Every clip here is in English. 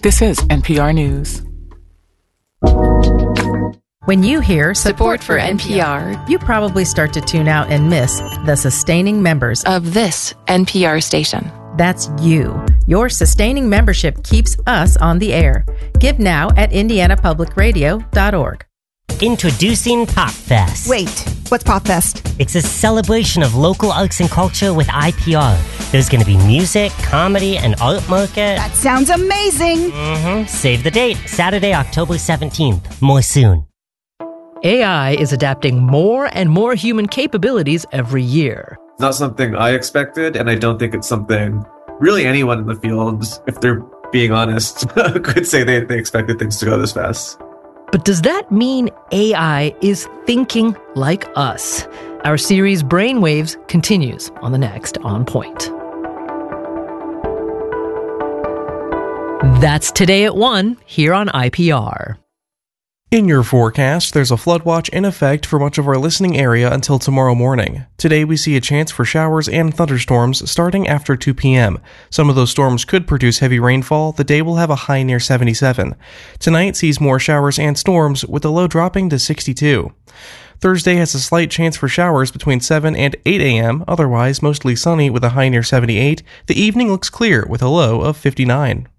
This is NPR News. When you hear support for NPR, you probably start to tune out and miss the sustaining members of this NPR station. That's you. Your sustaining membership keeps us on the air. Give now at indianapublicradio.org. Introducing PopFest. Wait, what's PopFest? It's a celebration of local arts and culture with IPR. There's going to be music, comedy, and art market. That sounds amazing. Save the date, Saturday, October 17th. More soon. AI is adapting more and more human capabilities every year. Not something I expected, and I don't think it's something really anyone in the field, if they're being honest, could say they expected things to go this fast. But does that mean AI is thinking like us? Our series Brainwaves continues on the next On Point. That's today at 1 here on IPR. In your forecast, there's a flood watch in effect for much of our listening area until tomorrow morning. Today we see a chance for showers and thunderstorms starting after 2 p.m. Some of those storms could produce heavy rainfall. The day will have a high near 77. Tonight sees more showers and storms with the low dropping to 62. Thursday has a slight chance for showers between 7 and 8 a.m., otherwise mostly sunny with a high near 78. The evening looks clear with a low of 59.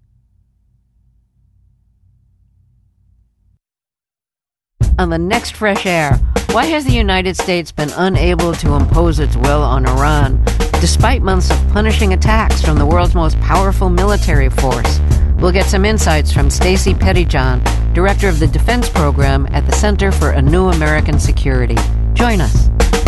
On the next Fresh Air, why has the United States been unable to impose its will on Iran, despite months of punishing attacks from the world's most powerful military force? We'll get some insights from Stacey Pettyjohn, director of the Defense Program at the Center for a New American Security. Join us.